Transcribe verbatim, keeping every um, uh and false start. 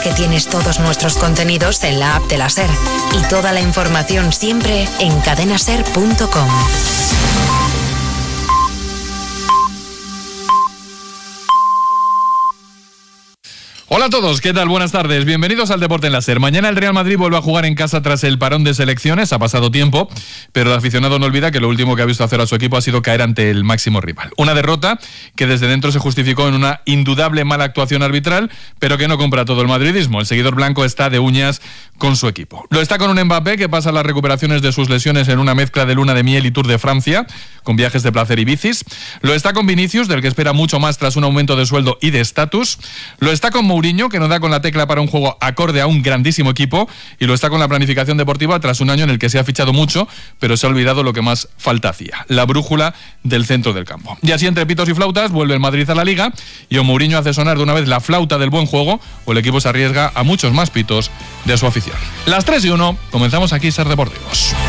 que tienes todos nuestros contenidos en la app de la SER. Y toda la información siempre en cadena ser punto com. Hola a todos, ¿qué tal? Buenas tardes, bienvenidos al Deporte en la SER. Mañana el Real Madrid vuelve a jugar en casa tras el parón de selecciones, ha pasado tiempo, pero el aficionado no olvida que lo último que ha visto hacer a su equipo ha sido caer ante el máximo rival. Una derrota que desde dentro se justificó en una indudable mala actuación arbitral, pero que no compra todo el madridismo. El seguidor blanco está de uñas con su equipo. Lo está con un Mbappé que pasa las recuperaciones de sus lesiones en una mezcla de luna de miel y Tour de Francia, con viajes de placer y bicis. Lo está con Vinicius, del que espera mucho más tras un aumento de sueldo y de estatus. Lo está con Mourinho, que no da con la tecla para un juego acorde a un grandísimo equipo, y lo está con la planificación deportiva tras un año en el que se ha fichado mucho, pero se ha olvidado lo que más falta hacía, la brújula del centro del campo. Y así, entre pitos y flautas, vuelve el Madrid a la Liga, y o Mourinho hace sonar de una vez la flauta del buen juego, o el equipo se arriesga a muchos más pitos de su afición. Las tres y uno, comenzamos aquí SER Deportivos.